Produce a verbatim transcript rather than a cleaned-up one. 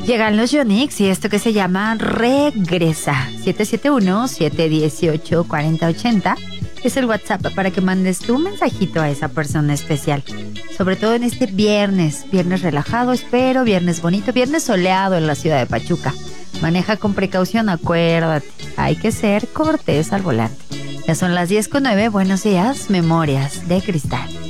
Llegan los Yonix y esto que se llama Regresa. siete siete uno, siete uno ocho, cuatro cero ocho cero es el WhatsApp para que mandes tu mensajito a esa persona especial. Sobre todo en este viernes, viernes relajado, espero, viernes bonito, viernes soleado en la ciudad de Pachuca. Maneja con precaución, acuérdate, hay que ser cortés al volante. Ya son las diez con nueve, buenos días, Memorias de Cristal.